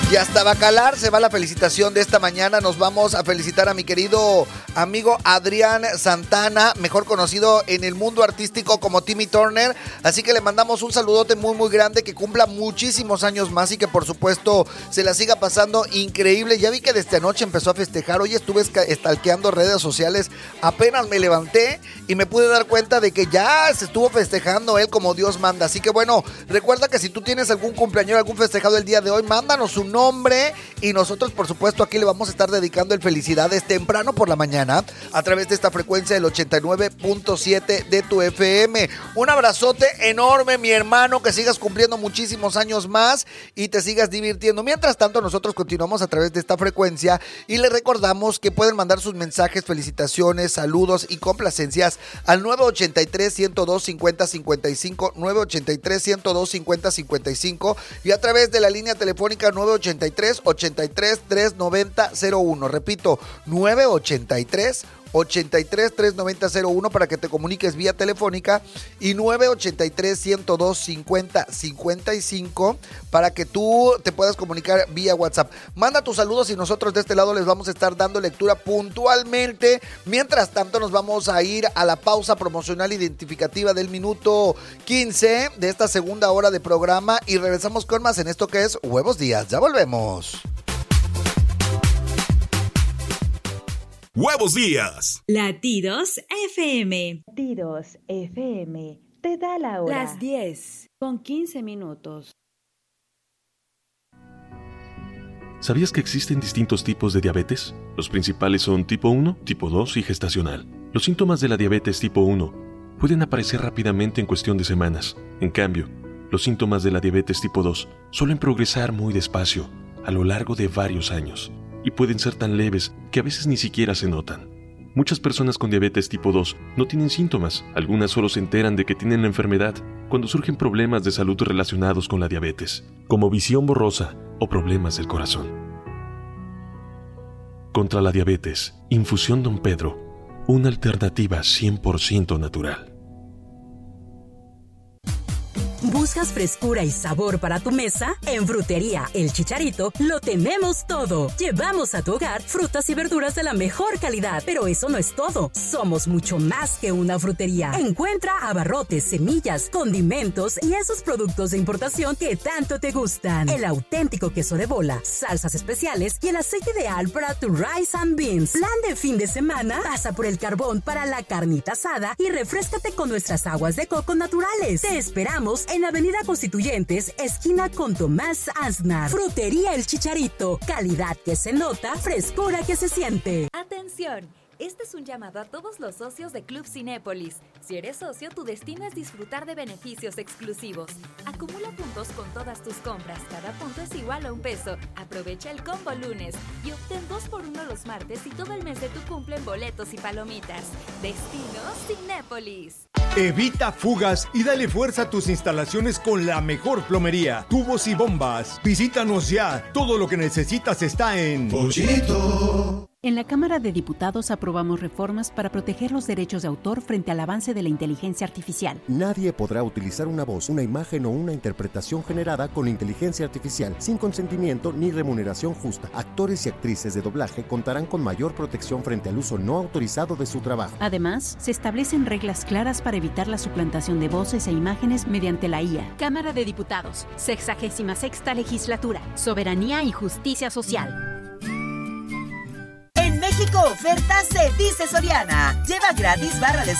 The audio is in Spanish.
Y hasta Bacalar se va la felicitación de esta mañana. Nos vamos a felicitar a mi querido amigo Adrián Santana, mejor conocido en el mundo artístico como Timmy Turner. Así que le mandamos un saludote muy muy grande, que cumpla muchísimos años más y que por supuesto se la siga pasando increíble. Ya vi que desde anoche empezó a festejar. Hoy estuve stalkeando redes sociales, apenas me levanté y me pude dar cuenta de que ya se estuvo festejando él como Dios manda. Así que bueno, recuerda que si tú tienes algún cumpleaños, algún festejado el día de hoy, mándanos un nombre y nosotros por supuesto aquí le vamos a estar dedicando el felicidades temprano por la mañana a través de esta frecuencia del 89.7 de tu FM. Un abrazote enorme, mi hermano, que sigas cumpliendo muchísimos años más y te sigas divirtiendo. Mientras tanto, nosotros continuamos a través de esta frecuencia y les recordamos que pueden mandar sus mensajes, felicitaciones, saludos y complacencias al 983-102-5055, 983-102-5055 y a través de la línea telefónica 983-83-390-01. Repito, 983-83-390-01 para que te comuniques vía telefónica y 983-102-5055 para que tú te puedas comunicar vía WhatsApp. Manda tus saludos y nosotros de este lado les vamos a estar dando lectura puntualmente. Mientras tanto nos vamos a ir a la pausa promocional identificativa del minuto 15 de esta segunda hora de programa y regresamos con más en esto que es Huevos Días. Ya volvemos. Huevos Días. Latidos FM. Latidos FM. Te da la hora. Las 10:15. ¿Sabías que existen distintos tipos de diabetes? Los principales son tipo 1, tipo 2 y gestacional. Los síntomas de la diabetes tipo 1 pueden aparecer rápidamente en cuestión de semanas. En cambio, los síntomas de la diabetes tipo 2 suelen progresar muy despacio, a lo largo de varios años, y pueden ser tan leves que a veces ni siquiera se notan. Muchas personas con diabetes tipo 2 no tienen síntomas, algunas solo se enteran de que tienen la enfermedad cuando surgen problemas de salud relacionados con la diabetes, como visión borrosa o problemas del corazón. Contra la diabetes, Infusión Don Pedro, una alternativa 100% natural. ¿Buscas frescura y sabor para tu mesa? En Frutería El Chicharito lo tenemos todo. Llevamos a tu hogar frutas y verduras de la mejor calidad. Pero eso no es todo. Somos mucho más que una frutería. Encuentra abarrotes, semillas, condimentos y esos productos de importación que tanto te gustan. El auténtico queso de bola, salsas especiales y el aceite ideal para tu rice and beans. Plan de fin de semana, pasa por el carbón para la carnita asada y refréscate con nuestras aguas de coco naturales. Te esperamos en Avenida Constituyentes, esquina con Tomás Aznar. Frutería El Chicharito. Calidad que se nota, frescura que se siente. ¡Atención! Este es un llamado a todos los socios de Club Cinépolis. Si eres socio, tu destino es disfrutar de beneficios exclusivos. Acumula puntos con todas tus compras. Cada punto es igual a $1. Aprovecha el combo lunes y obtén 2x1 los martes y todo el mes de tu cumple en boletos y palomitas. Destino Cinépolis. Evita fugas y dale fuerza a tus instalaciones con la mejor plomería, tubos y bombas. Visítanos ya. Todo lo que necesitas está en Pollito. En la Cámara de Diputados aprobamos reformas para proteger los derechos de autor frente al avance de la inteligencia artificial. Nadie podrá utilizar una voz, una imagen o una interpretación generada con inteligencia artificial sin consentimiento ni remuneración justa. Actores y actrices de doblaje contarán con mayor protección frente al uso no autorizado de su trabajo. Además, se establecen reglas claras para evitar la suplantación de voces e imágenes mediante la IA. Cámara de Diputados, 66ª Legislatura, Soberanía y Justicia Social. En México, ofertas se dice Soriana. Lleva gratis barra de